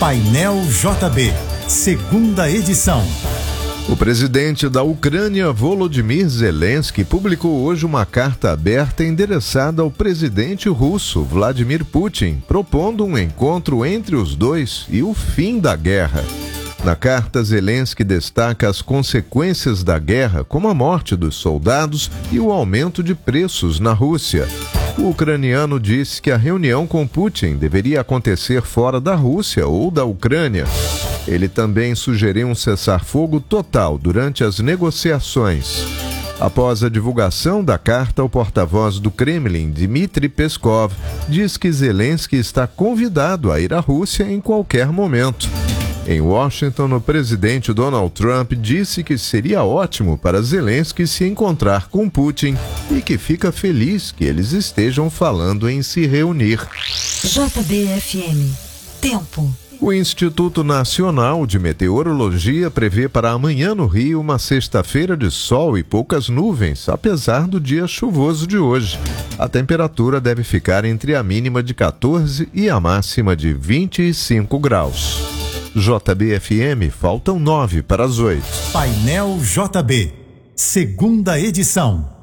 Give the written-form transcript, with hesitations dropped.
Painel JB, segunda edição. O presidente da Ucrânia, Volodymyr Zelensky, publicou hoje uma carta aberta endereçada ao presidente russo, Vladimir Putin, propondo um encontro entre os dois e o fim da guerra. Na carta, Zelensky destaca as consequências da guerra, como a morte dos soldados e o aumento de preços na Rússia. O ucraniano disse que a reunião com Putin deveria acontecer fora da Rússia ou da Ucrânia. Ele também sugeriu um cessar-fogo total durante as negociações. Após a divulgação da carta, o porta-voz do Kremlin, Dmitry Peskov, diz que Zelensky está convidado a ir à Rússia em qualquer momento. Em Washington, o presidente Donald Trump disse que seria ótimo para Zelensky se encontrar com Putin e que fica feliz que eles estejam falando em se reunir. JBFM. Tempo. O Instituto Nacional de Meteorologia prevê para amanhã no Rio uma sexta-feira de sol e poucas nuvens, apesar do dia chuvoso de hoje. A temperatura deve ficar entre a mínima de 14 e a máxima de 25 graus. JBFM, faltam 9 para as 8. Painel JB, segunda edição.